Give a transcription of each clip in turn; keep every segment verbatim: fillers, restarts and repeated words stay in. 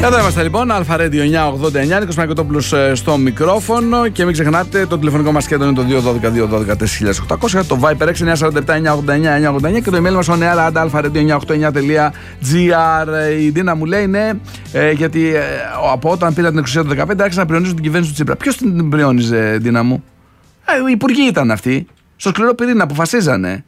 Εδώ είμαστε λοιπόν, Αλφαρέντιο εννιακόσια ογδόντα εννιά, Νίκος Μαϊκοτόπουλος στο μικρόφωνο. Και μην ξεχνάτε, το τηλεφωνικό μας κέντρο είναι το δύο ένα δύο δύο ένα δύο τέσσερα οκτώ μηδέν, το Viper έξι εννιά τέσσερα επτά εννιά ογδόντα εννιά εννιά ογδόντα εννιά και το email μας ο νεάλα αλφαρέντιο εννιακόσια ογδόντα εννιά τελεία τζι άρ. Η Ντίνα μου λέει ναι, ε, γιατί ε, από όταν πήρα την εξουσία του δεκαπέντε άρχισα να πριονίζω την κυβέρνηση του Τσίπρα. Ποιος την πριόνιζε, Ντίνα μου? Ε, οι υπουργοί ήταν αυτοί. Στο σκληρό πυρήνα αποφασίζανε.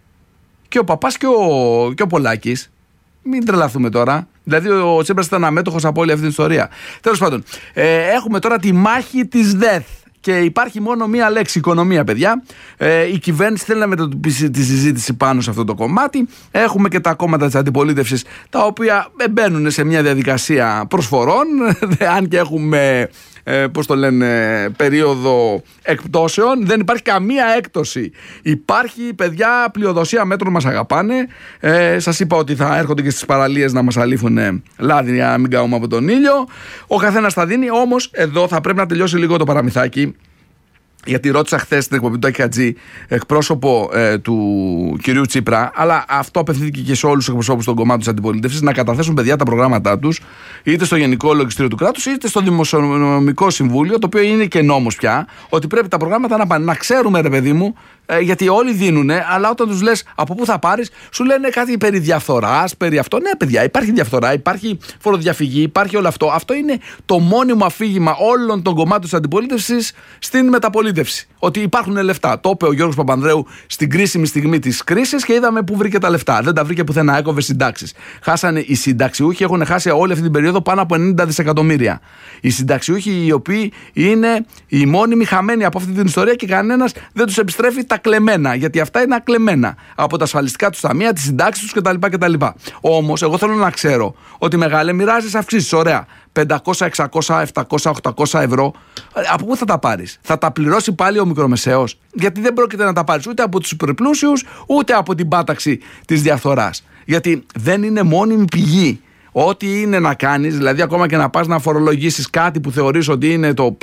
Και ο Παπάς και ο, και ο Πολάκης. Μην τρελαθούμε τώρα. Δηλαδή, ο Τσίπρας ήταν αμέτωχος από όλη αυτή την ιστορία. Τέλος πάντων, ε, έχουμε τώρα τη μάχη της ΔΕΘ. Και υπάρχει μόνο μία λέξη, οικονομία, παιδιά. Ε, η κυβέρνηση θέλει να μετατοπίσει τη συζήτηση πάνω σε αυτό το κομμάτι. Έχουμε και τα κόμματα της αντιπολίτευσης, τα οποία μπαίνουν σε μια διαδικασία προσφορών. Αν και έχουμε, ε, πώς το λένε, περίοδο εκπτώσεων, δεν υπάρχει καμία έκπτωση. Υπάρχει, παιδιά, πλειοδοσία μέτρων, μας αγαπάνε. Ε, σας είπα ότι θα έρχονται και στις παραλίες να μας αλήφουν λάδι, να μην καούμε από τον ήλιο. Ο καθένας θα δίνει, όμως εδώ θα πρέπει να τελειώσει λίγο το παραμυθάκι. Γιατί ρώτησα χθες στην εκπομπή του Άκη Χατζή, εκπρόσωπο ε, του κυρίου Τσίπρα, αλλά αυτό απευθύνθηκε και σε όλους τους εκπροσώπους των κομμάτων της αντιπολίτευσης, να καταθέσουν, παιδιά, τα προγράμματά τους, είτε στο Γενικό Λογιστήριο του Κράτους, είτε στο Δημοσιονομικό Συμβούλιο, το οποίο είναι και νόμος πια, ότι πρέπει τα προγράμματα να πάνε. Να ξέρουμε, ρε παιδί μου, ε, γιατί όλοι δίνουνε, αλλά όταν τους λες από πού θα πάρεις, σου λένε κάτι περί διαφθοράς, περί αυτό. Ναι, παιδιά, υπάρχει διαφθορά, υπάρχει φοροδιαφυγή, υπάρχει όλο αυτό. Αυτό είναι το μόνιμο αφήγημα όλων των κομμάτων της αντιπολίτευσης στην μεταπολίτευση. Ότι υπάρχουν λεφτά. Το είπε ο Γιώργος Παπανδρέου στην κρίσιμη στιγμή της κρίσης και είδαμε πού βρήκε τα λεφτά. Δεν τα βρήκε πουθενά, έκοβε συντάξεις. Χάσανε οι συνταξιούχοι, έχουν χάσει όλη αυτή την περίοδο πάνω από ενενήντα δισεκατομμύρια. Οι συνταξιούχοι οι οποίοι είναι οι μόνιμοι χαμένοι από αυτή την ιστορία και κανένας δεν τους επιστρέφει τα κλεμμένα. Γιατί αυτά είναι ακλεμμένα από τα ασφαλιστικά τους ταμεία, τις συντάξεις τους κτλ. κτλ. Όμως, εγώ θέλω να ξέρω ότι μεγάλε μοιράζεις αυξήσεις. Ωραία. πεντακόσια, εξακόσια, επτακόσια, οχτακόσια ευρώ. Από πού θα τα πάρεις? Θα τα πληρώσει πάλι ο μικρομεσαίος? Γιατί δεν πρόκειται να τα πάρεις ούτε από τους υπερπλούσιους, ούτε από την πάταξη της διαφθοράς. Γιατί δεν είναι μόνιμη πηγή. Ό,τι είναι να κάνεις, δηλαδή ακόμα και να πας να φορολογήσεις κάτι που θεωρείς ότι είναι το,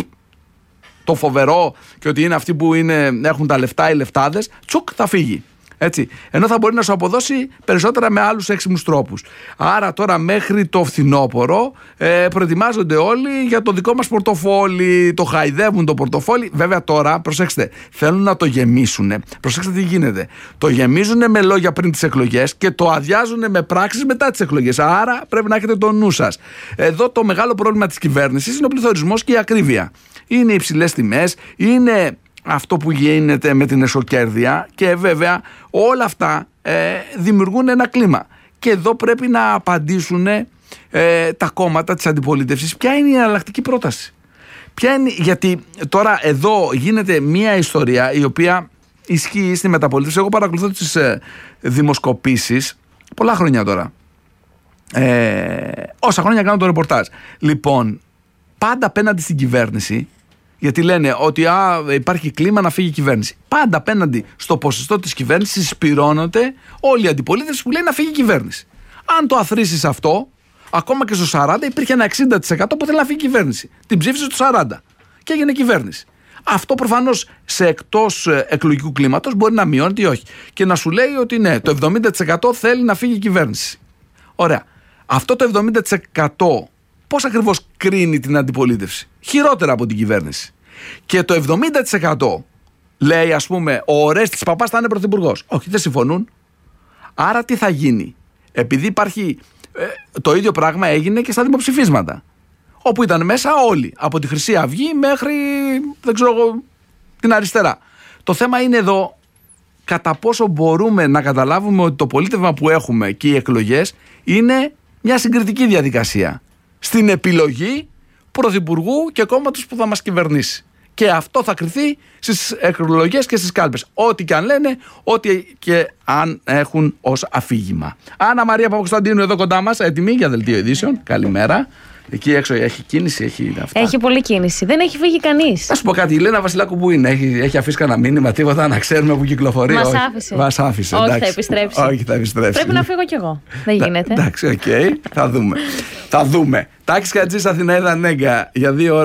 το φοβερό και ότι είναι αυτοί που είναι, έχουν τα λεφτά, οι λεφτάδες, τσουκ, θα φύγει. Έτσι. Ενώ θα μπορεί να σου αποδώσει περισσότερα με άλλους έξιμους τρόπους. Άρα τώρα μέχρι το φθινόπωρο ε, προετοιμάζονται όλοι για το δικό μας πορτοφόλι. Το χαϊδεύουν το πορτοφόλι. Βέβαια τώρα, προσέξτε, θέλουν να το γεμίσουν. Προσέξτε τι γίνεται. Το γεμίζουν με λόγια πριν τις εκλογές και το αδειάζουν με πράξεις μετά τις εκλογές. Άρα πρέπει να έχετε το νου σας. Εδώ το μεγάλο πρόβλημα της κυβέρνησης είναι ο πληθωρισμός και η ακρίβεια. Είναι υψηλές τιμές, είναι αυτό που γίνεται με την εσωκέρδεια και βέβαια όλα αυτά ε, δημιουργούν ένα κλίμα. Και εδώ πρέπει να απαντήσουν ε, τα κόμματα της αντιπολίτευσης ποια είναι η εναλλακτική πρόταση. Ποια είναι, γιατί τώρα εδώ γίνεται μια ιστορία η οποία ισχύει στη μεταπολίτευση. Εγώ παρακολουθώ τις ε, δημοσκοπήσεις πολλά χρόνια τώρα. Ε, όσα χρόνια κάνω το ρεπορτάζ. Λοιπόν, πάντα απέναντι στην κυβέρνηση, γιατί λένε ότι α, υπάρχει κλίμα να φύγει η κυβέρνηση. Πάντα απέναντι στο ποσοστό της κυβέρνησης συσπηρώνονται όλοι οι αντιπολίτες που λένε να φύγει η κυβέρνηση. Αν το αθροίσεις αυτό, ακόμα και στο σαράντα υπήρχε ένα εξήντα τοις εκατό που θέλει να φύγει η κυβέρνηση. Την ψήφισε στο σαράντα και έγινε κυβέρνηση. Αυτό προφανώς σε εκτός εκλογικού κλίματος μπορεί να μειώνεται ή όχι. Και να σου λέει ότι ναι, το εβδομήντα τοις εκατό θέλει να φύγει η κυβέρνηση. Ωραία. Αυτό το εβδομήντα τοις εκατό πώς ακριβώς κρίνει την αντιπολίτευση? Χειρότερα από την κυβέρνηση. Και το εβδομήντα τοις εκατό λέει, ας πούμε, ο Ορέστης Παπάς θα είναι πρωθυπουργός. Όχι, δεν συμφωνούν. Άρα τι θα γίνει? Επειδή υπάρχει ε, το ίδιο πράγμα έγινε και στα δημοψηφίσματα, όπου ήταν μέσα όλοι, από τη Χρυσή Αυγή μέχρι, δεν ξέρω εγώ, την αριστερά. Το θέμα είναι εδώ κατά πόσο μπορούμε να καταλάβουμε ότι το πολίτευμα που έχουμε και οι εκλογές είναι μια συγκριτική διαδικασία στην επιλογή πρωθυπουργού και κόμματος που θα μας κυβερνήσει. Και αυτό θα κριθεί στις εκλογές και στις κάλπες. Ό,τι και αν λένε, ό,τι και αν έχουν ως αφήγημα. Άννα Μαρία Παπακοσταντίνου εδώ κοντά μας, έτοιμη για δελτίο ειδήσεων. Καλημέρα. Εκεί έξω έχει κίνηση, έχει αυτά. Έχει πολλή κίνηση. Δεν έχει φύγει κανείς. Θα σου πω κάτι, η Λένα Βασιλάκου που είναι, έχει, έχει αφήσει κανένα μήνυμα, τίποτα να ξέρουμε που κυκλοφορεί? Μας όχι. άφησε. Μας άφησε. Όχι, εντάξει. θα επιστρέψει. Όχι, θα επιστρέψει. Πρέπει να φύγω κι εγώ. Δεν γίνεται. Εντάξει, οκ, okay. θα δούμε. θα δούμε. Τάκης Χατζής, Αθηναίδα Νέγκα, για δύο ώρες.